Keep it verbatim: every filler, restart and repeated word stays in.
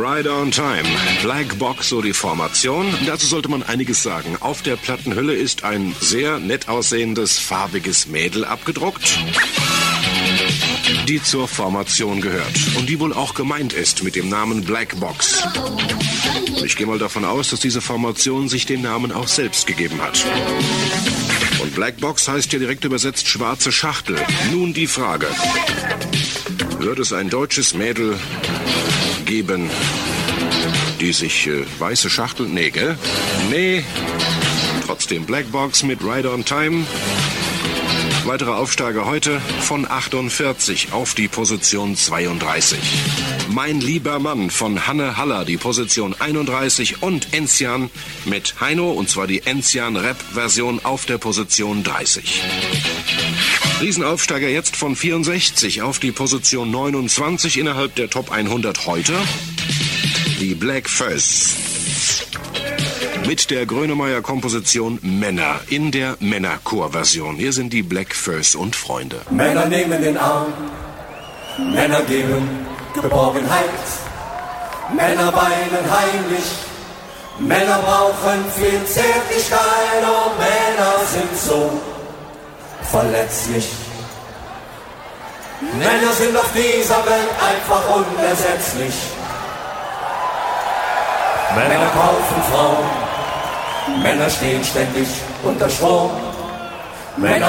Right on Time. Black Box, so die Formation. Dazu sollte man einiges sagen. Auf der Plattenhülle ist ein sehr nett aussehendes, farbiges Mädel abgedruckt, die zur Formation gehört und die wohl auch gemeint ist mit dem Namen Black Box. Und ich gehe mal davon aus, dass diese Formation sich den Namen auch selbst gegeben hat. Und Black Box heißt ja direkt übersetzt schwarze Schachtel. Nun die Frage: Wird es ein deutsches Mädel geben, die sich äh, weiße Schachtel... Nee, gell? Nee. Trotzdem Black Box mit Right on Time. Weitere Aufsteiger heute von achtundvierzig auf die Position zweiunddreißig. Mein lieber Mann von Hanne Haller, die Position einunddreißig, und Enzian mit Heino, und zwar die Enzian-Rap-Version auf der Position dreißig. Riesenaufsteiger jetzt von vierundsechzig auf die Position neunundzwanzig innerhalb der Top hundert heute. Die Black First mit der Grönemeyer-Komposition Männer in der Männerchor-Version. Hier sind die Black First und Freunde. Männer nehmen den Arm, Männer geben Geborgenheit, Männer weinen heimlich, Männer brauchen viel Zärtlichkeit und Männer sind so verletzlich. Männer sind auf dieser Welt einfach unersetzlich. Männer kaufen Frauen, Männer stehen ständig unter Strom, Männer